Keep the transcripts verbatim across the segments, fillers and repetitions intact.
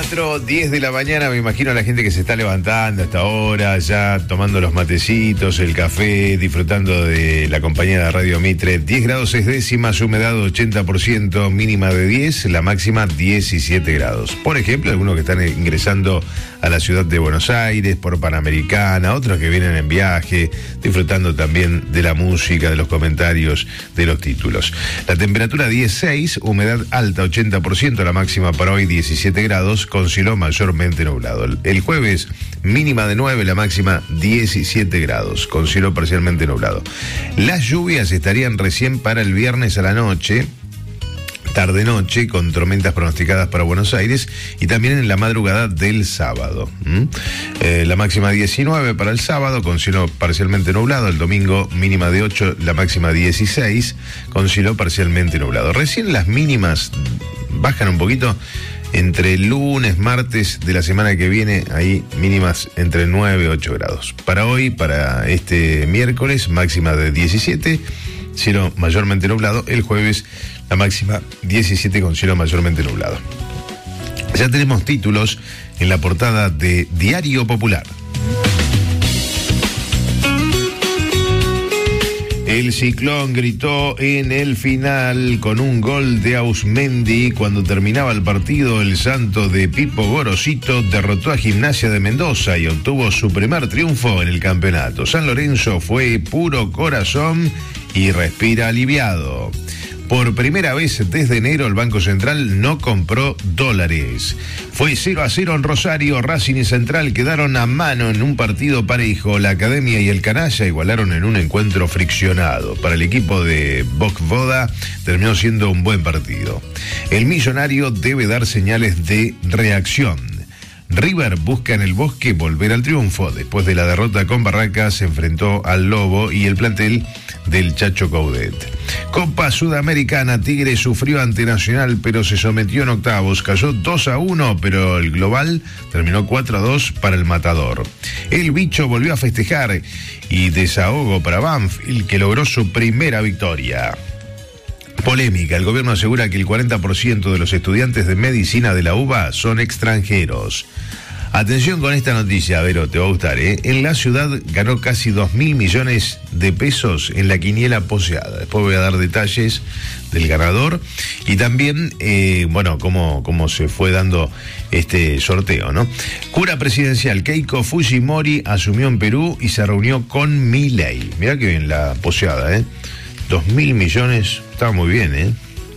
cuatro diez de la mañana, me imagino a la gente que se está levantando hasta ahora, ya tomando los matecitos, el café, disfrutando de la compañía de Radio Mitre. diez grados seis décimas, humedad ochenta por ciento, mínima de diez, la máxima diecisiete grados. Por ejemplo, algunos que están ingresando a la ciudad de Buenos Aires por Panamericana, otros que vienen en viaje, disfrutando también de la música, de los comentarios, de los títulos. La temperatura dieciséis, humedad alta ochenta por ciento, la máxima para hoy diecisiete grados, con cielo mayormente nublado. El jueves, mínima de nueve, la máxima diecisiete grados, con cielo parcialmente nublado. Las lluvias estarían recién para el viernes a la noche, tarde-noche, con tormentas pronosticadas para Buenos Aires, y también en la madrugada del sábado. ¿Mm? Eh, la máxima diecinueve para el sábado, con cielo parcialmente nublado. El domingo, mínima de ocho, la máxima dieciséis, con cielo parcialmente nublado. Recién las mínimas bajan un poquito entre lunes, martes de la semana que viene, ahí mínimas entre nueve y ocho grados. Para hoy, para este miércoles, máxima de diecisiete, cielo mayormente nublado. El jueves, la máxima diecisiete con cielo mayormente nublado. Ya tenemos títulos en la portada de Diario Popular. El Ciclón gritó en el final con un gol de Ausmendi. Cuando terminaba el partido, el santo de Pipo Gorosito derrotó a Gimnasia de Mendoza y obtuvo su primer triunfo en el campeonato. San Lorenzo fue puro corazón y respira aliviado. Por primera vez desde enero el Banco Central no compró dólares. Fue cero a cero en Rosario. Racing y Central quedaron a mano en un partido parejo. La Academia y el Canalla igualaron en un encuentro friccionado. Para el equipo de Vojvoda terminó siendo un buen partido. El Millonario debe dar señales de reacción. River busca en el Bosque volver al triunfo. Después de la derrota con Barracas, se enfrentó al Lobo y el plantel del Chacho Coudet. Copa Sudamericana, Tigre sufrió ante Nacional, pero se sometió en octavos. Cayó dos a uno, pero el global terminó cuatro a dos para el Matador. El Bicho volvió a festejar y desahogo para Banfield, que logró su primera victoria. Polémica. El gobierno asegura que el cuarenta por ciento de los estudiantes de medicina de la UBA son extranjeros. Atención con esta noticia, Vero, te va a gustar, ¿eh? En la ciudad ganó casi dos mil millones de pesos en la quiniela poseada. Después voy a dar detalles del ganador y también, eh, bueno, cómo, cómo se fue dando este sorteo, ¿no? Cura presidencial Keiko Fujimori asumió en Perú y se reunió con Milei. Mirá que bien la poseada, ¿eh? Dos mil millones, está muy bien, ¿eh?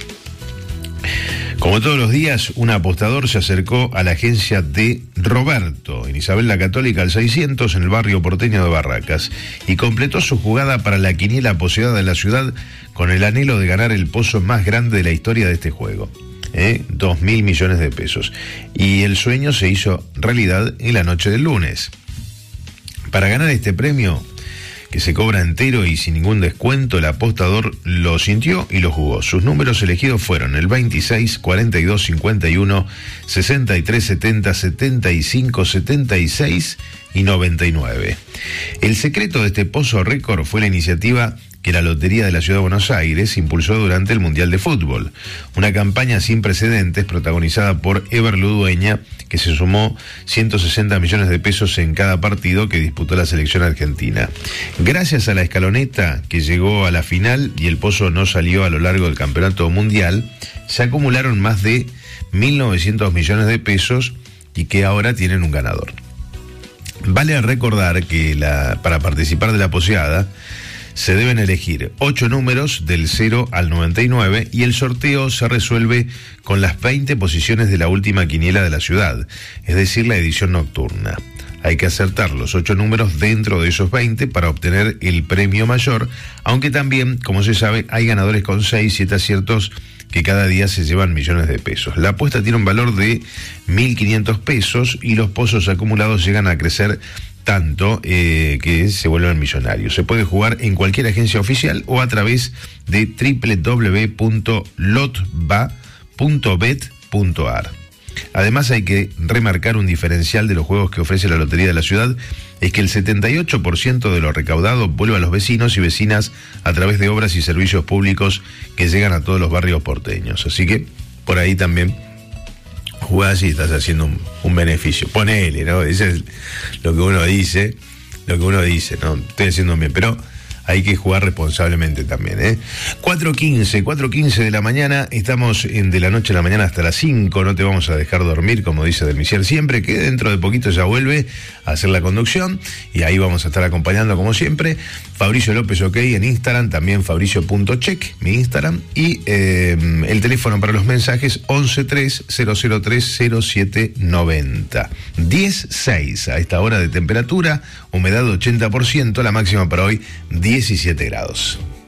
Como todos los días, un apostador se acercó a la agencia de Roberto, en Isabel la Católica al seiscientos, en el barrio porteño de Barracas, y completó su jugada para la quiniela poseada de la ciudad con el anhelo de ganar el pozo más grande de la historia de este juego. ¿Eh? Dos mil millones de pesos. Y el sueño se hizo realidad en la noche del lunes. Para ganar este premio, que se cobra entero y sin ningún descuento, el apostador lo sintió y lo jugó. Sus números elegidos fueron el veintiséis, cuarenta y dos, cincuenta y uno, sesenta y tres, setenta, setenta y cinco, setenta y seis y noventa y nueve. El secreto de este pozo récord fue la iniciativa que la Lotería de la Ciudad de Buenos Aires impulsó durante el Mundial de Fútbol. Una campaña sin precedentes protagonizada por Ever Ludueña, que se sumó ciento sesenta millones de pesos en cada partido que disputó la selección argentina. Gracias a la escaloneta que llegó a la final y el pozo no salió a lo largo del campeonato mundial, se acumularon más de mil novecientos millones de pesos y que ahora tienen un ganador. Vale recordar que la, para participar de la poseada se deben elegir ocho números del cero al noventa y nueve y el sorteo se resuelve con las veinte posiciones de la última quiniela de la ciudad, es decir, la edición nocturna. Hay que acertar los ocho números dentro de esos veinte para obtener el premio mayor, aunque también, como se sabe, hay ganadores con seis, siete aciertos que cada día se llevan millones de pesos. La apuesta tiene un valor de mil quinientos pesos y los pozos acumulados llegan a crecer tanto eh, que se vuelven millonarios. Se puede jugar en cualquier agencia oficial o a través de doble u doble u doble u punto lotba punto bet punto a r. Además, hay que remarcar un diferencial de los juegos que ofrece la Lotería de la Ciudad, es que el setenta y ocho por ciento de lo recaudado vuelve a los vecinos y vecinas a través de obras y servicios públicos que llegan a todos los barrios porteños. Así que por ahí también jugás y estás haciendo un, un beneficio. Ponele, ¿no? Eso es lo que uno dice, lo que uno dice, ¿no? Estoy haciendo bien, pero hay que jugar responsablemente también, ¿eh? cuatro quince, cuatro quince de la mañana, estamos en de la noche a la mañana hasta las cinco, no te vamos a dejar dormir, como dice Delmicier siempre, que dentro de poquito ya vuelve a hacer la conducción, y ahí vamos a estar acompañando como siempre. Fabricio López OK en Instagram, también fabricio.check, mi Instagram, y eh, el teléfono para los mensajes once tres cero cero tres cero siete noventa. diez seis a esta hora de temperatura, humedad ochenta por ciento, la máxima para hoy diecisiete grados.